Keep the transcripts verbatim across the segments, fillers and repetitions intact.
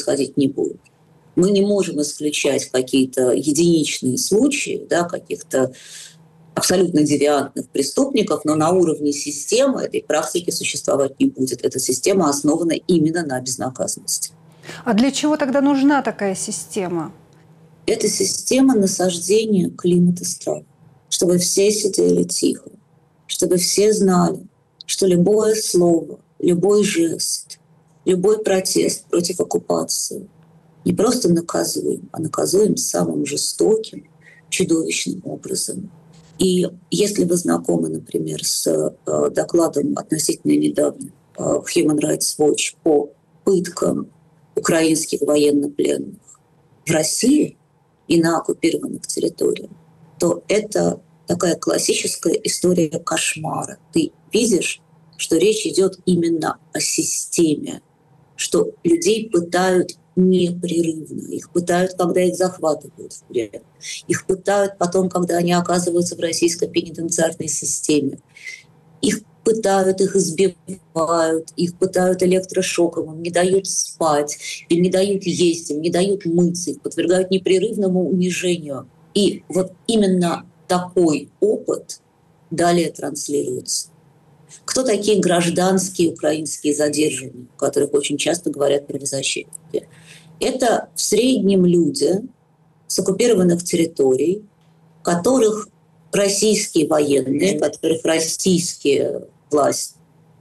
происходить не будет. Мы не можем исключать какие-то единичные случаи, да, каких-то абсолютно девиантных преступников, но на уровне системы этой практики существовать не будет. Эта система основана именно на безнаказанности. А для чего тогда нужна такая система? Это система насаждения климата страха, чтобы все сидели тихо, чтобы все знали, что любое слово, любой жест, любой протест против оккупации не просто наказуем, а наказуем самым жестоким, чудовищным образом. И если вы знакомы, например, с э, докладом относительно недавно э, Human Rights Watch по пыткам украинских военнопленных в России и на оккупированных территориях, то это такая классическая история кошмара. Ты видишь, что речь идет именно о системе, что людей пытают непрерывно. Их пытают, когда их захватывают в плен. Их пытают потом, когда они оказываются в российской пенитенциарной системе. Их пытают, их избивают, их пытают электрошоком, им не дают спать, им не дают есть, им не дают мыться, их подвергают непрерывному унижению. И вот именно такой опыт далее транслируется. Кто такие гражданские украинские задержанные, о которых очень часто говорят правозащитники? Это в среднем люди с оккупированных территорий, которых российские военные, которых российские власти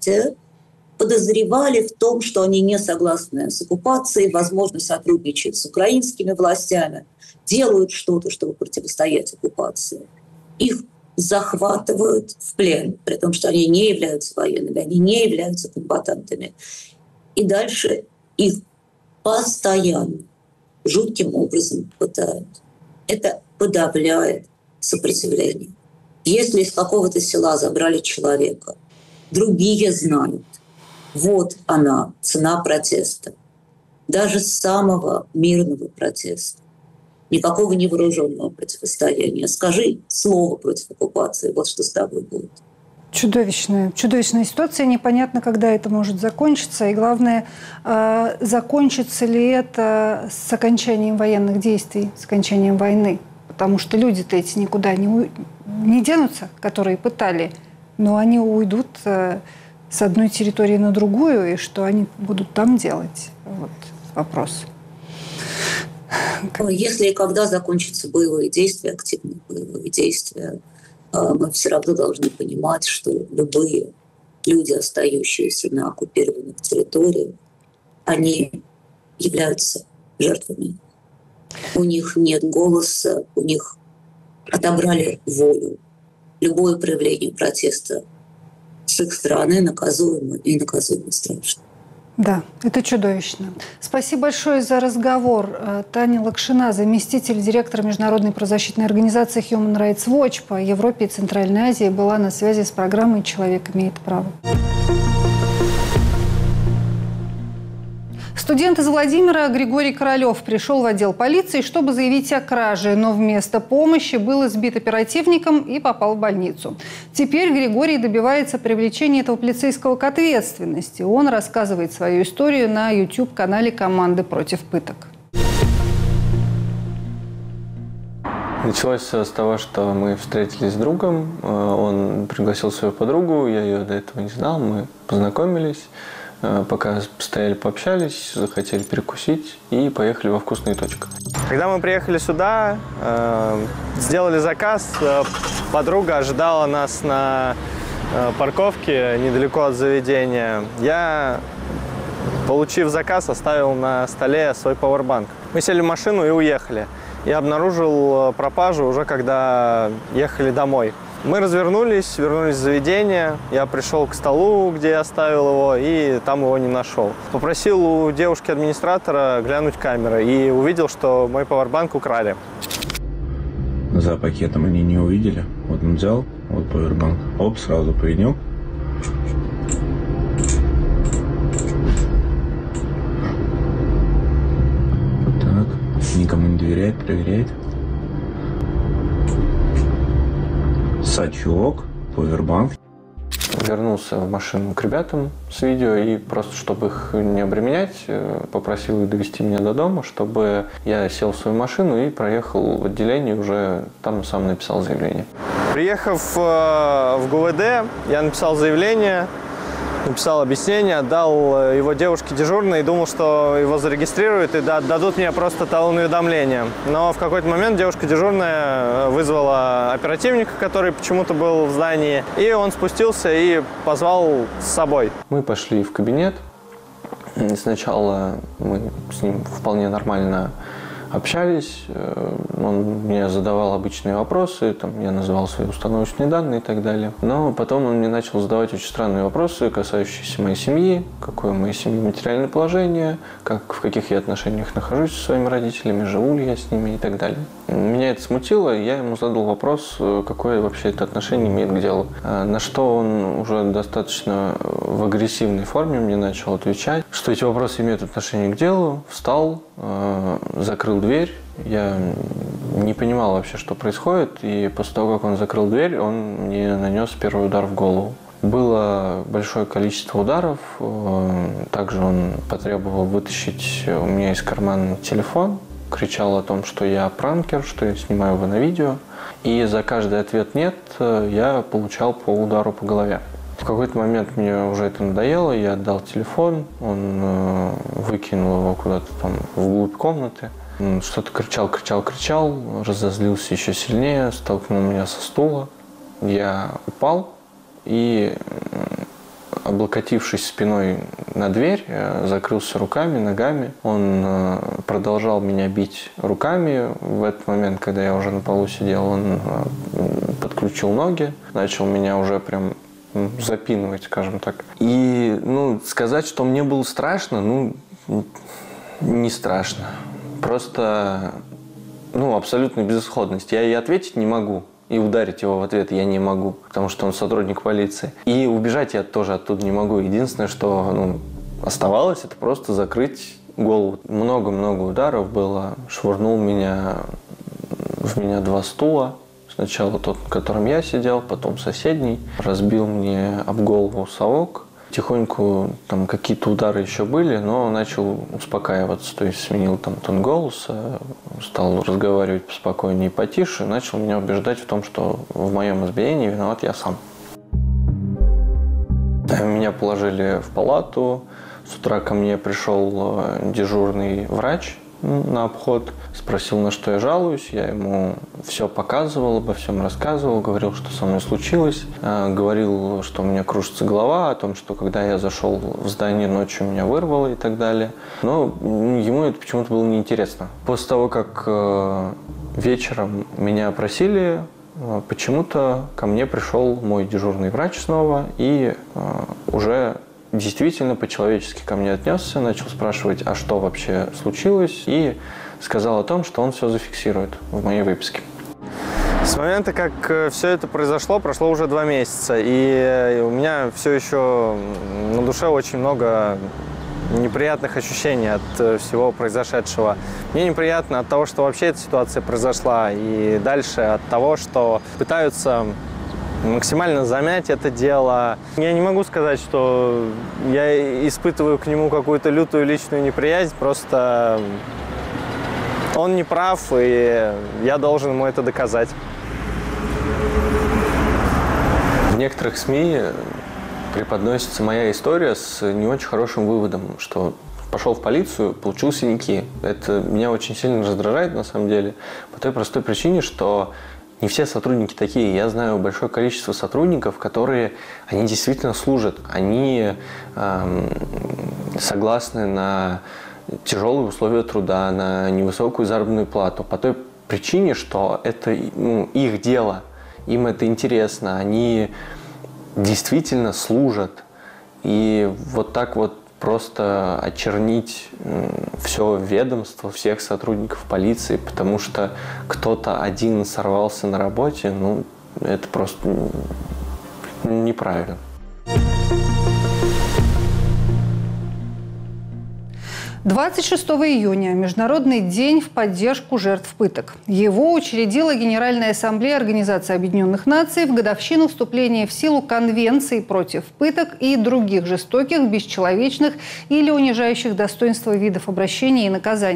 подозревали в том, что они не согласны с оккупацией, возможно, сотрудничают с украинскими властями, делают что-то, чтобы противостоять оккупации. Их захватывают в плен, при том, что они не являются военными, они не являются комбатантами. И дальше их постоянно, жутким образом пытают. Это подавляет сопротивление. Если из какого-то села забрали человека, другие знают, вот она, цена протеста. Даже самого мирного протеста. Никакого невооруженного противостояния. Скажи слово против оккупации, вот что с тобой будет. Чудовищная, чудовищная ситуация. Непонятно, когда это может закончиться. И главное, э, закончится ли это с окончанием военных действий, с окончанием войны. Потому что люди-то эти никуда не, у... не денутся, которые пытали, но они уйдут э, с одной территории на другую, и что они будут там делать? Вот вопрос. Если и когда закончатся боевые действия, активные боевые действия, мы все равно должны понимать, что любые люди, остающиеся на оккупированных территориях, они являются жертвами. У них нет голоса, у них отобрали волю. Любое проявление протеста с их стороны наказуемо и наказуемо страшно. Да, это чудовищно. Спасибо большое за разговор. Таня Лакшина, заместитель директора Международной правозащитной организации Human Rights Watch по Европе и Центральной Азии, была на связи с программой «Человек имеет право». Студент из Владимира Григорий Королёв пришел в отдел полиции, чтобы заявить о краже, но вместо помощи был избит оперативником и попал в больницу. Теперь Григорий добивается привлечения этого полицейского к ответственности. Он рассказывает свою историю на YouTube-канале «Команды против пыток». Началось все с того, что мы встретились с другом. Он пригласил свою подругу, я ее до этого не знал, мы познакомились. Пока стояли, пообщались, захотели перекусить и поехали во вкусную точку. Когда мы приехали сюда, э, сделали заказ, э, подруга ожидала нас на э, парковке недалеко от заведения. Я, получив заказ, оставил на столе свой пауэрбанк. Мы сели в машину и уехали. Я обнаружил пропажу уже когда ехали домой. Мы развернулись, вернулись в заведение. Я пришел к столу, где я оставил его, и там его не нашел. Попросил у девушки-администратора глянуть камеры и увидел, что мой пауэрбанк украли. За пакетом они не увидели. Вот он взял, вот пауэрбанк. Оп, сразу принял. Так, никому не доверяет, проверяет. Сачок, пауэрбанк. вернулся в машину к ребятам с видео и просто, чтобы их не обременять, попросил их довести меня до дома, чтобы я сел в свою машину и проехал в отделение, уже там сам написал заявление. Приехав в ГУВД, я написал заявление, написал объяснение, отдал его девушке дежурной и думал, что его зарегистрируют и дадут мне просто талон уведомления. Но в какой-то момент девушка дежурная вызвала оперативника, который почему-то был в здании, и он спустился и позвал с собой. Мы пошли в кабинет. Сначала мы с ним вполне нормально общались, он мне задавал обычные вопросы, там, я называл свои установочные данные и так далее. Но потом он мне начал задавать очень странные вопросы, касающиеся моей семьи, какое у моей семьи материальное положение, как, в каких я отношениях нахожусь со своими родителями, живу ли я с ними и так далее. Меня это смутило, и я ему задал вопрос, какое вообще это отношение имеет к делу. На что он уже достаточно в агрессивной форме мне начал отвечать, что эти вопросы имеют отношение к делу, встал, закрыл дверь. Я не понимал вообще, что происходит, и после того, как он закрыл дверь, он мне нанес первый удар в голову. Было большое количество ударов, также он потребовал вытащить у меня из кармана телефон, кричал о том, что я пранкер, что я снимаю его на видео, и за каждый ответ «нет» я получал по удару по голове. В какой-то момент мне уже это надоело, я отдал телефон, он выкинул его куда-то там вглубь комнаты. Что-то кричал, кричал, кричал, разозлился еще сильнее, столкнул меня со стула. Я упал и, облокотившись спиной на дверь, закрылся руками, ногами. Он продолжал меня бить руками. В этот момент, когда я уже на полу сидел, он подключил ноги, начал меня уже прям запинывать, скажем так. И, ну, сказать, что мне было страшно, ну, не страшно. Просто, ну, абсолютная безысходность. Я и ответить не могу, и ударить его в ответ я не могу, потому что он сотрудник полиции. И убежать я тоже оттуда не могу. Единственное, что, ну, оставалось, это просто закрыть голову. Много-много ударов было. Швырнул меня, в меня два стула. Сначала тот, на котором я сидел, потом соседний. Разбил мне об голову совок. Тихоньку там какие-то удары еще были, но начал успокаиваться. То есть сменил там тон голоса, стал разговаривать поспокойнее и потише. Начал меня убеждать в том, что в моем избиении виноват я сам. Меня положили в палату. С утра ко мне пришел дежурный врач на обход, спросил, на что я жалуюсь. Я ему все показывал, обо всем рассказывал, говорил, что со мной случилось. Говорил, что у меня кружится голова, о том, что когда я зашел в здание ночью, меня вырвало и так далее. Но ему это почему-то было неинтересно. После того, как вечером меня опросили, почему-то ко мне пришел мой дежурный врач снова и уже действительно по-человечески ко мне отнесся, начал спрашивать, а что вообще случилось, и сказал о том, что он все зафиксирует в моей выписке. С момента, как все это произошло, прошло уже два месяца, и у меня все еще на душе очень много неприятных ощущений от всего произошедшего. Мне неприятно от того, что вообще эта ситуация произошла, и дальше от того, что пытаются максимально замять это дело. Я не могу сказать, что я испытываю к нему какую-то лютую личную неприязнь, просто он не прав, и я должен ему это доказать. В некоторых СМИ преподносится моя история с не очень хорошим выводом, что пошел в полицию, получил синяки. Это меня очень сильно раздражает, на самом деле, по той простой причине, что не все сотрудники такие. Я знаю большое количество сотрудников, которые, они действительно служат. Они эм, согласны на тяжелые условия труда, на невысокую заработную плату. По той причине, что это, ну, их дело. Им это интересно. Они действительно служат. И вот так вот просто очернить все ведомство, всех сотрудников полиции, потому что кто-то один сорвался на работе, ну, это просто неправильно. двадцать шестого июня – Международный день в поддержку жертв пыток. Его учредила Генеральная ассамблея Организации Объединенных Наций в годовщину вступления в силу Конвенции против пыток и других жестоких, бесчеловечных или унижающих достоинство видов обращения и наказания.